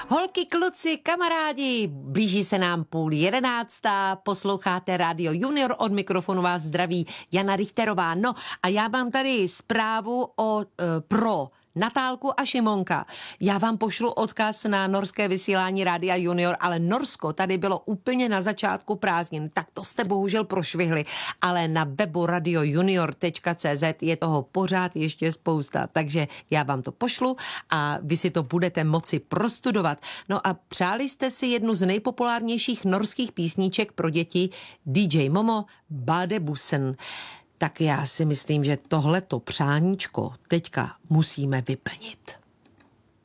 Holky, kluci, kamarádi, blíží se nám 10:30, posloucháte Radio Junior, od mikrofonu vás zdraví Jana Richterová. No a já mám tady zprávu pro Natálku a Šimonka. Já vám pošlu odkaz na norské vysílání Rádia Junior, ale Norsko tady bylo úplně na začátku prázdnin, tak to jste bohužel prošvihli, ale na webu radiojunior.cz je toho pořád ještě spousta, takže já vám to pošlu a vy si to budete moci prostudovat. No a přáli jste si jednu z nejpopulárnějších norských písniček pro děti DJ Momo Badebussen. Tak já si myslím, že tohleto přáníčko teďka musíme vyplnit.